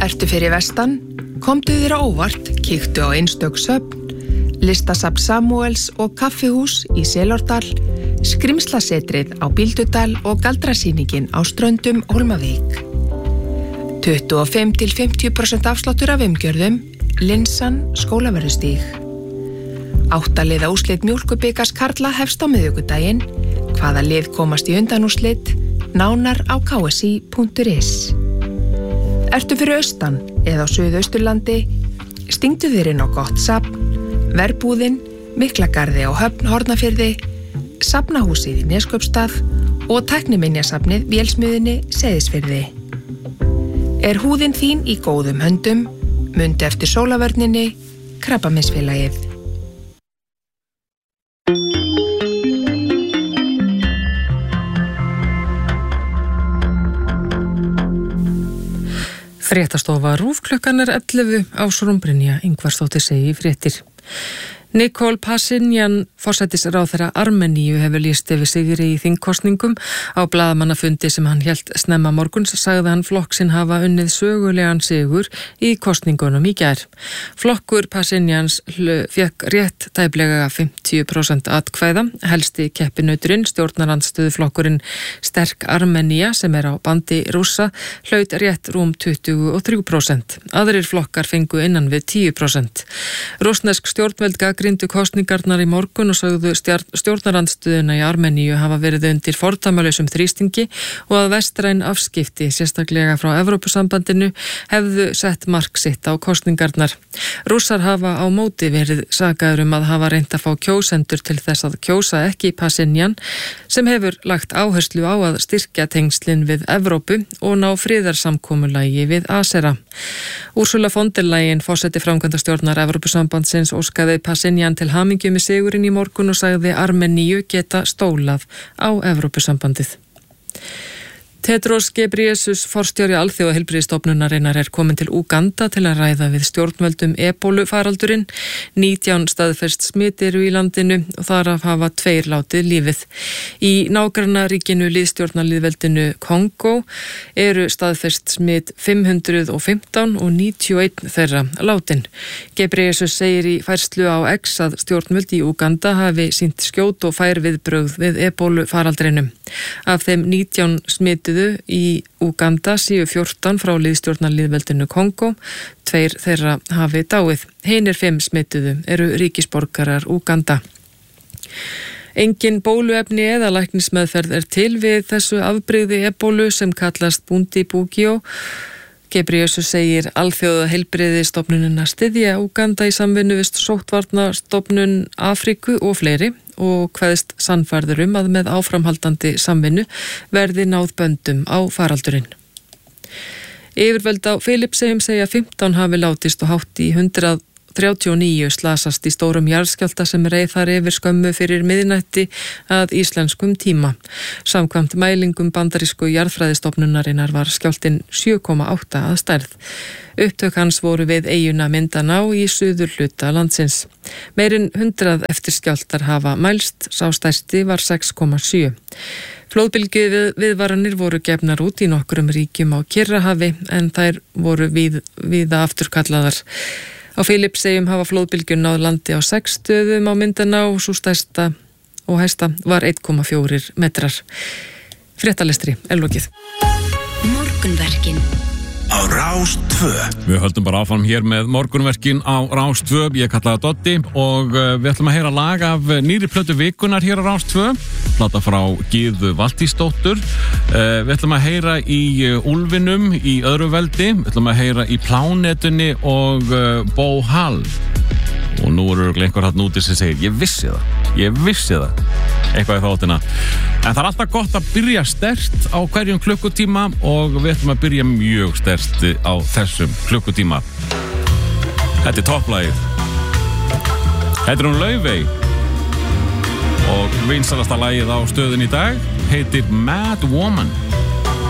Ertu fyrir vestan? Komdu þér á óvart, kíktu á einstök söfn, listasafn Samúels og kaffihús í Selárdal, skrimslasetrið á Bíldudal og galdrasýningin á Ströndum Hólmavík. 25–50% afsláttur af umgjörðum, Linsan Skólaverðustíg. 8 liða úrslit mjólkubikars karla hefst á miðvikudaginn. Hvaða lið komast í undanúrslit? Nánar á ksi.is. Ertu fyrir austan eða á Suðausturlandi? Stingdu þér inn á gott safn, Verbúðin, Miklagarði á Höfn Hornafirði, Safnahúsið í Neskaupstað og Tækniminjasafnið Vélsmiðjunni Seyðisfirði. Er húðin þín í góðum höndum? Mundu eftir sólavörninni, Krabbameinsfélagið. Fréttastofa RÚV klukkan 11 Ásrún Brynja Ingvarsdóttir segi í fréttir. Nikol Pashinyan, forsætisráðherra Armeníu, hefur lýst yfir sigri í þingkosningum. Á blaðamannafundi sem hann hélt snemma morguns sagði hann flokk sinn hafa unnið sögulegan sigur í kosningunum í gær. Flokkur Pashinyans fékk rétt tæplega 50% atkvæða. Helsti keppinauturinn, stjórnarandstöðuflokkurinn Sterk Armenía, sem á bandi Rússa, hlaut rétt rúm 23%. Aðrir flokkar fengu innan við 10%. Rússnesk stjórnvöld gagnrýndu kosningarnar í morgun og sögðu stjórnarandstöðuna í Armeníu hafa verið undir fordæmalausum þrýstingi og að vestræn afskipti, sérstaklega frá Evrópusambandinu, hefðu sett mark sitt á kosningarnar. Rússar hafa á móti verið sakaður að hafa reynt að fá kjósendur til þess að kjósa ekki Pashinyan, sem hefur lagt áherslu á að styrkja tengslin við Evrópu og ná friðarsamkomulagi við Asera. Ursula von der Leyen, forseti framkvæmdastjórnar Evrópusambandsins, óskaði Pashinyan til hamingju með sigurinn í morgun og sagði Armeníu geta stólað á Evrópusambandið. Tedros Ghebreyesus, forstjóri Alþjóðaheilbrigðisstofnunarinnar, er komin til Úganda til að ræða við stjórnvöldum ebólufaraldurinn. 19 staðfest smit eru í landinu og þar af hafa 2 látið lífið. Í nágrannaríkinu lýðstjórnarlýðveldinu Kongo eru staðfest smit 515 og 91 þeirra látin. Ghebreyesus segir í færslu á X að stjórnvöld í Úganda hafi sýnt skjót og fær viðbrögð við ebólufaraldrinum. Af þeim 19 smituðu í Úganda séu 14 frá lýðstjórnarlýðveldinu Kongo, 2 þeirra hafi dáið. Hinir 5 smituðu eru ríkisborgarar Úganda. Engin bóluefni eða læknismeðferð er til við þessu afbrigði ebólu sem kallast Bundibugyo. Ghebreyesus segir Alþjóðaheilbrigðisstofnunina styðja Úganda í samvinnu við sóttvarnastofnun Afríku og fleiri og kveðst sannfærður að með áframhaldandi samvinnu verði náð böndum á faraldurinn. Yfirvöld á Filippseyjum segja 15 hafi látist og hátt í 139 slasast í stórum jarðskjálfta sem reið þar yfir skömmu fyrir miðnætti að íslenskum tíma. Samkvæmt mælingum bandarísku jarðfræðistofnunarinnar var skjálftinn 7,8 að stærð. Upptök hans voru við eyjuna Mindanao í suðurhluta landsins. Meirinn 100 eftirskjálftar hafa mælst, sá stærsti var 6,7. Flóðbylgju viðvaranir voru gefnar út í nokkrum ríkjum á Kyrrahafi en þær voru víða afturkallaðar. Á Filippseyjum hafa flóðbylgjun náð landi á 6 stöðum á Mindanao og svo stærsta og hæsta var 1,4 metrar. Fréttalestri er lokið. Morgunverkin á Rás 2. Við höldum bara áfram hér með morgunverkin á Rás 2. Ég kalla það Dotti og við ætlum að heyra lag af nýri plötu vikunnar hér á Rás 2. Plata frá Gyðu Valtýsdóttur. Við ætlum að heyra í Úlfinum í öðru veldi. Við ætlum að heyra í Plánetunni og Bó Hall. Og nú eru einhver hann úti sem segir ég vissi það eitthvað í þáttina. En það er alltaf gott að byrja sterkt á hverjum klukkutíma og við ætlum að byrja mjög sterkt á þessum klukkutíma. Þetta er topplagið. Þetta er Laufey og vinsalasta lagið á stöðin í dag heitir Mad Woman.